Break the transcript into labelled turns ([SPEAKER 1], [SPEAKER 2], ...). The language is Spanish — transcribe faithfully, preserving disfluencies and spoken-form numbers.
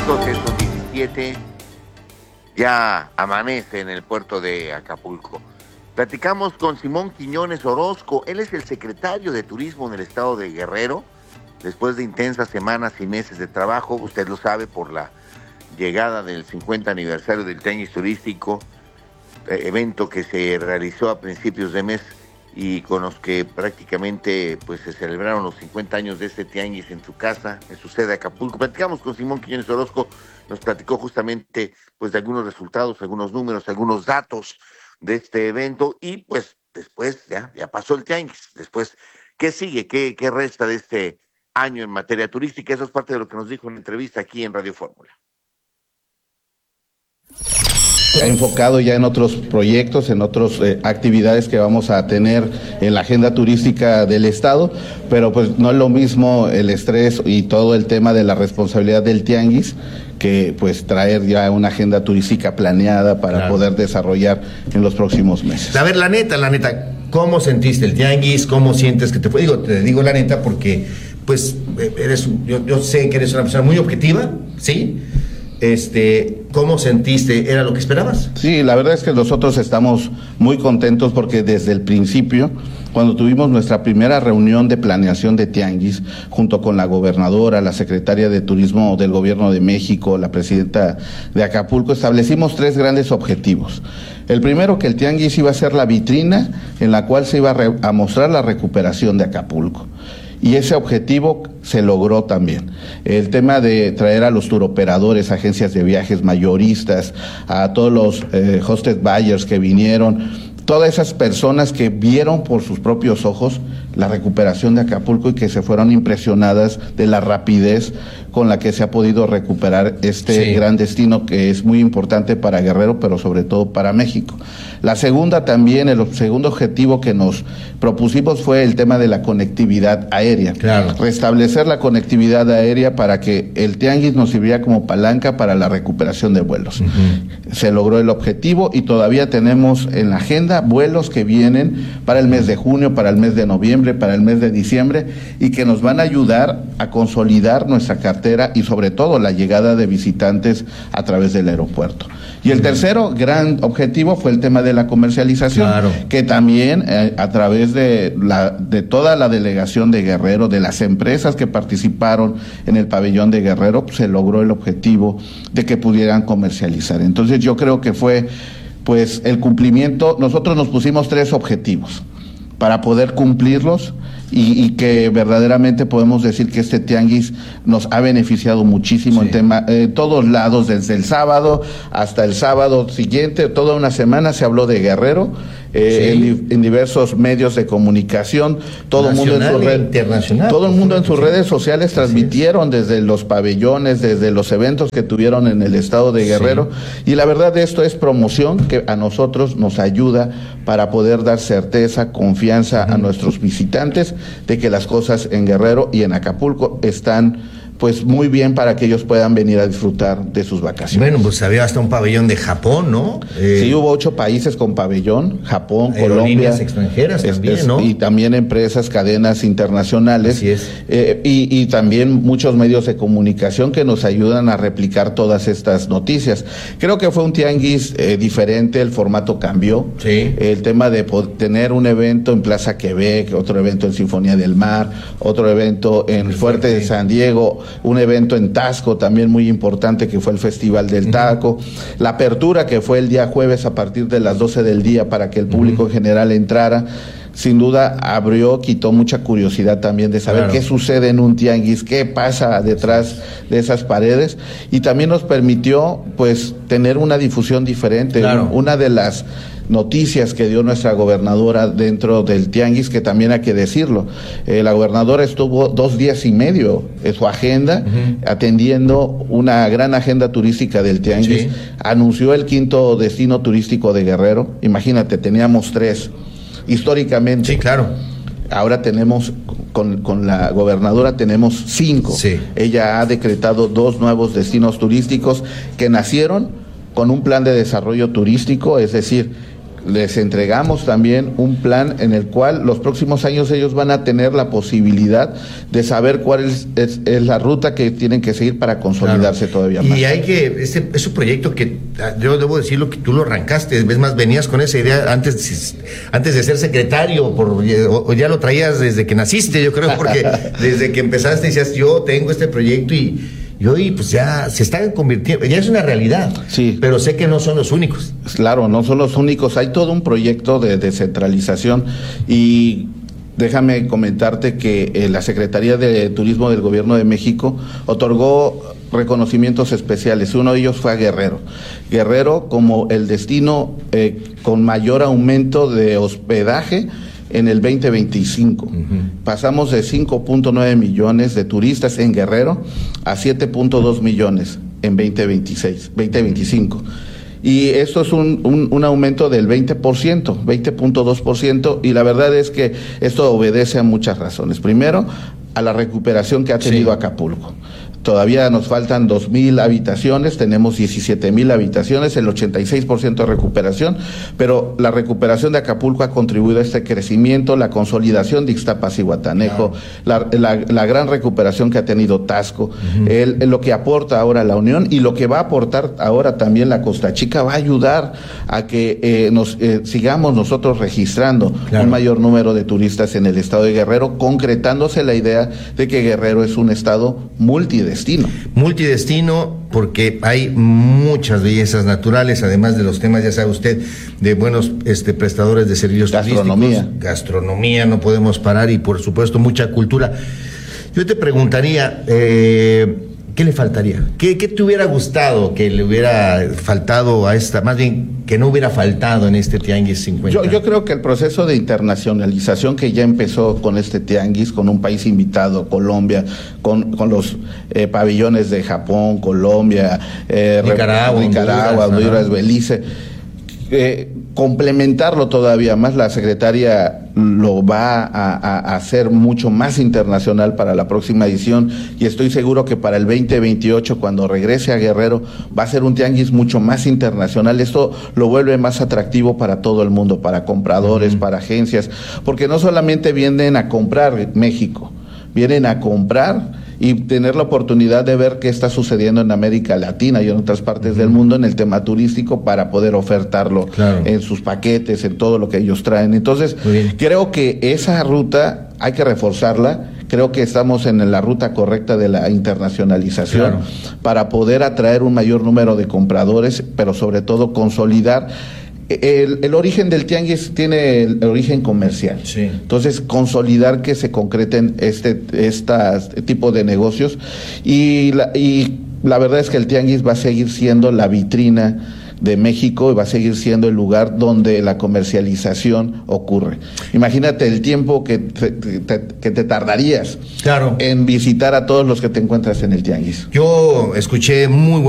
[SPEAKER 1] doce con diecisiete, ya amanece en el puerto de Acapulco. Platicamos con Simón Quiñones Orozco, él es el secretario de Turismo en el estado de Guerrero, después de intensas semanas y meses de trabajo, usted lo sabe, por la llegada del cincuenta aniversario del Tianguis Turístico, eh, evento que se realizó a principios de mes y con los que prácticamente pues se celebraron los cincuenta años de este tianguis en su casa, en su sede Acapulco. Platicamos con Simón Quiñones Orozco, nos platicó justamente pues de algunos resultados, algunos números, algunos datos de este evento y pues después ya, ya pasó el tianguis. Después, ¿qué sigue? ¿Qué, qué resta de este año en materia turística? Eso es parte de lo que nos dijo en la entrevista aquí en Radio Fórmula.
[SPEAKER 2] Enfocado ya en otros proyectos, en otras eh, actividades que vamos a tener en la agenda turística del estado, pero pues no es lo mismo el estrés y todo el tema de la responsabilidad del tianguis que pues traer ya una agenda turística planeada para claro. poder desarrollar en los próximos meses.
[SPEAKER 3] A ver, la neta, la neta, ¿cómo sentiste el tianguis? ¿Cómo sientes que te fue? Digo, te digo la neta porque pues eres, yo, yo sé que eres una persona muy objetiva, ¿sí? Este, ¿cómo sentiste? ¿Era lo que esperabas?
[SPEAKER 2] Sí, la verdad es que nosotros estamos muy contentos porque desde el principio, cuando tuvimos nuestra primera reunión de planeación de tianguis, junto con la gobernadora, la secretaria de Turismo del Gobierno de México, la presidenta de Acapulco, establecimos tres grandes objetivos. El primero, que el tianguis iba a ser la vitrina en la cual se iba a, re- a mostrar la recuperación de Acapulco. Y ese objetivo se logró también. El tema de traer a los turoperadores, agencias de viajes, mayoristas, a todos los eh, hosted buyers que vinieron, todas esas personas que vieron por sus propios ojos la recuperación de Acapulco y que se fueron impresionadas de la rapidez con la que se ha podido recuperar este sí. gran destino que es muy importante para Guerrero, pero sobre todo para México. La segunda también, el segundo objetivo que nos propusimos fue el tema de la conectividad aérea.
[SPEAKER 3] Claro.
[SPEAKER 2] Restablecer la conectividad aérea para que el tianguis nos sirviera como palanca para la recuperación de vuelos. Uh-huh. Se logró el objetivo y todavía tenemos en la agenda vuelos que vienen para el mes de junio, para el mes de noviembre, para el mes de diciembre y que nos van a ayudar a consolidar nuestra cartera y sobre todo la llegada de visitantes a través del aeropuerto. Y el tercero gran objetivo fue el tema de la comercialización,
[SPEAKER 3] claro.
[SPEAKER 2] que también eh, a través de la de toda la delegación de Guerrero, de las empresas que participaron en el pabellón de Guerrero, se logró el objetivo de que pudieran comercializar. Entonces yo creo que fue pues el cumplimiento. Nosotros nos pusimos tres objetivos para poder cumplirlos y, y que verdaderamente podemos decir que este tianguis nos ha beneficiado muchísimo sí. en tema, eh, todos lados, desde el sábado hasta el sábado siguiente, toda una semana se habló de Guerrero, eh, sí. en, en diversos medios de comunicación, todo el mundo en sus redes,
[SPEAKER 3] internacional,
[SPEAKER 2] todo el mundo en sus redes sociales transmitieron desde los pabellones, desde los eventos que tuvieron en el estado de Guerrero, sí. y la verdad esto es promoción que a nosotros nos ayuda para poder dar certeza, confianza uh-huh. a nuestros visitantes de que las cosas en Guerrero y en Acapulco están pues muy bien para que ellos puedan venir a disfrutar de sus vacaciones.
[SPEAKER 3] Bueno, pues había hasta un pabellón de Japón, ¿no?
[SPEAKER 2] Eh, sí, hubo ocho países con pabellón, Japón, Colombia.
[SPEAKER 3] extranjeras
[SPEAKER 2] es,
[SPEAKER 3] también,
[SPEAKER 2] es,
[SPEAKER 3] ¿no?
[SPEAKER 2] Y también empresas, cadenas internacionales.
[SPEAKER 3] Así es.
[SPEAKER 2] Eh, y, y también muchos medios de comunicación que nos ayudan a replicar todas estas noticias. Creo que fue un tianguis eh, diferente, el formato cambió.
[SPEAKER 3] Sí.
[SPEAKER 2] El tema de poder tener un evento en Plaza Quebec, otro evento en Sinfonía del Mar, otro evento en el Fuerte de San Diego, un evento en Taxco también muy importante que fue el Festival del Taco, uh-huh. la apertura que fue el día jueves a partir de las doce del día para que el público uh-huh. en general entrara, sin duda abrió, quitó mucha curiosidad también de saber claro. qué sucede en un tianguis, qué pasa detrás de esas paredes y también nos permitió pues tener una difusión diferente,
[SPEAKER 3] claro.
[SPEAKER 2] una de las noticias que dio nuestra gobernadora dentro del tianguis, que también hay que decirlo, eh, la gobernadora estuvo dos días y medio en su agenda uh-huh. atendiendo una gran agenda turística del tianguis, sí. anunció el quinto destino turístico de Guerrero, imagínate, teníamos tres históricamente.
[SPEAKER 3] Sí, claro.
[SPEAKER 2] Ahora tenemos, con, con la gobernadora tenemos cinco.
[SPEAKER 3] Sí.
[SPEAKER 2] Ella ha decretado dos nuevos destinos turísticos que nacieron con un plan de desarrollo turístico, es decir, les entregamos también un plan en el cual los próximos años ellos van a tener la posibilidad de saber cuál es, es, es la ruta que tienen que seguir para consolidarse claro. todavía más.
[SPEAKER 3] Y hay que, este es un proyecto que yo debo decirlo que tú lo arrancaste, es más, venías con esa idea antes, antes de ser secretario, por, o, o ya lo traías desde que naciste, yo creo, porque desde que empezaste decías, yo tengo este proyecto y Y hoy pues ya se están convirtiendo, ya es una realidad,
[SPEAKER 2] sí.
[SPEAKER 3] Pero sé que no son los únicos.
[SPEAKER 2] Claro, no son los únicos, hay todo un proyecto de descentralización y déjame comentarte que eh, la Secretaría de Turismo del Gobierno de México otorgó reconocimientos especiales, uno de ellos fue a Guerrero. Guerrero como el destino eh, con mayor aumento de hospedaje en el veinte veinticinco. Uh-huh. Pasamos de cinco punto nueve millones de turistas en Guerrero a siete punto dos millones en veinte veintiséis, veinte veinticinco. Y esto es un, un, un aumento del veinte por ciento, veinte punto dos por ciento, y la verdad es que esto obedece a muchas razones. Primero, a la recuperación que ha tenido sí. Acapulco. Todavía nos faltan dos mil habitaciones, tenemos diecisiete mil habitaciones, el ochenta y seis por ciento de recuperación, pero la recuperación de Acapulco ha contribuido a este crecimiento, la consolidación de Ixtapas y Guatanejo, claro. la, la, la gran recuperación que ha tenido Taxco, uh-huh. el, el, lo que aporta ahora la Unión y lo que va a aportar ahora también la Costa Chica va a ayudar a que eh, nos eh, sigamos nosotros registrando claro. un mayor número de turistas en el estado de Guerrero, concretándose la idea de que Guerrero es un estado multidestino. Destino.
[SPEAKER 3] Multidestino, porque hay muchas bellezas naturales, además de los temas, ya sabe usted, de buenos este, prestadores de servicios
[SPEAKER 2] gastronomía.
[SPEAKER 3] turísticos, gastronomía, no podemos parar, y por supuesto mucha cultura. Yo te preguntaría, eh, ¿qué le faltaría? ¿Qué, ¿Qué te hubiera gustado que le hubiera faltado a esta, más bien que no hubiera faltado en este Tianguis cincuenta?
[SPEAKER 2] Yo, yo creo que el proceso de internacionalización que ya empezó con este Tianguis, con un país invitado, Colombia, con, con los eh, pabellones de Japón, Colombia, eh,
[SPEAKER 3] Nicaragua,
[SPEAKER 2] Nicaragua, Honduras, Honduras Belice, eh, complementarlo todavía más, la secretaria lo va a, a, a hacer mucho más internacional para la próxima edición, y estoy seguro que para el veinte veintiocho, cuando regrese a Guerrero, va a ser un tianguis mucho más internacional. Esto lo vuelve más atractivo para todo el mundo, para compradores, uh-huh. para agencias, porque no solamente vienen a comprar México, vienen a comprar y tener la oportunidad de ver qué está sucediendo en América Latina y en otras partes uh-huh. del mundo en el tema turístico para poder ofertarlo claro. en sus paquetes, en todo lo que ellos traen. Entonces, creo que esa ruta hay que reforzarla. Creo que estamos en la ruta correcta de la internacionalización claro. para poder atraer un mayor número de compradores, pero sobre todo consolidar. El, el origen del tianguis tiene el origen comercial, sí. Entonces consolidar que se concreten este, este tipo de negocios y la, y la verdad es que el tianguis va a seguir siendo la vitrina de México y va a seguir siendo el lugar donde la comercialización ocurre. Imagínate el tiempo que te, te, que te tardarías
[SPEAKER 3] claro.
[SPEAKER 2] en visitar a todos los que te encuentras en el tianguis.
[SPEAKER 3] Yo escuché muy